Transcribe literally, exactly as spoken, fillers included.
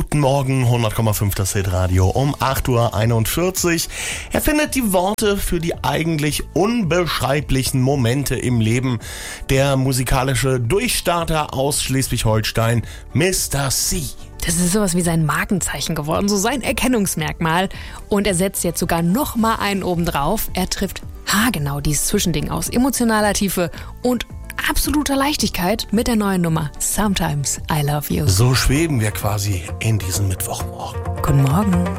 Guten Morgen, hundert Komma fünf das Hitradio um acht Uhr einundvierzig. Er findet die Worte für die eigentlich unbeschreiblichen Momente im Leben. Der musikalische Durchstarter aus Schleswig-Holstein, Mister C. Das ist sowas wie sein Markenzeichen geworden, so sein Erkennungsmerkmal. Und er setzt jetzt sogar noch mal einen obendrauf. Er trifft haargenau dieses Zwischending aus emotionaler Tiefe und absoluter Leichtigkeit mit der neuen Nummer Sometimes I Love You. So schweben wir quasi in diesem Mittwochmorgen. Guten Morgen.